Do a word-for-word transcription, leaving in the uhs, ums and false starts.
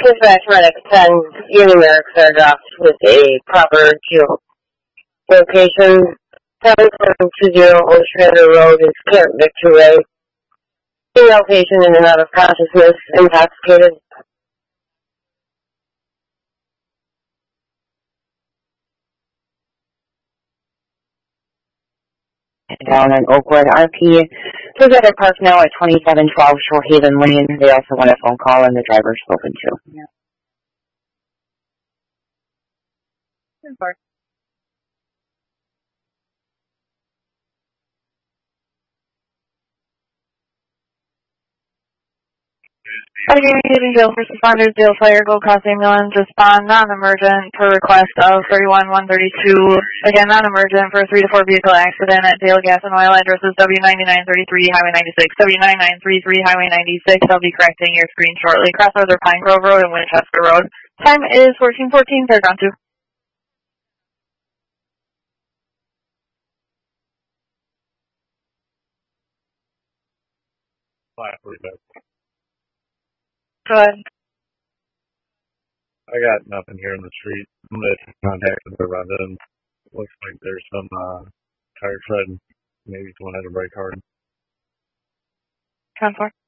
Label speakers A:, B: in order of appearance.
A: Dispatch Medic ten Unimerics are dropped with a proper geo location. seven seven two zero Ostrander Road is Camp Victor Way. Female patient in and out of consciousness, intoxicated.
B: Down in Oakwood. R P is at a park now at twenty-seven twelve Shore Haven Lane. They also want a phone call and the driver spoken to. Yeah.
C: Allegheny Jail first responders, Dale Fire, Gold Coast Ambulance, respond non-emergent per request of thirty-one one thirty-two. Again, non-emergent for a three to four vehicle accident at Dale Gas and Oil. Addresses W ninety-nine thirty-three, Highway ninety-six, W ninety-nine thirty-three, Highway ninety-six. I'll be correcting your screen shortly. Crossroads are Pine Grove Road and Winchester Road. Time is fourteen fourteen, Fairground two. Go ahead.
D: I got nothing here in the street. I'm going to contact the residents. Looks like there's some uh, tire tread. Maybe someone had a brake hard.
C: ten four.